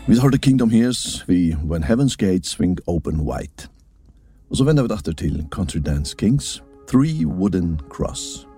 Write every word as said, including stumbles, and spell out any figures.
Vi har The Kingdom Hears, vi When Heaven's Gates Swing Open Wide. Og så vender vi etter til Country Dance Kings, Three Wooden Cross.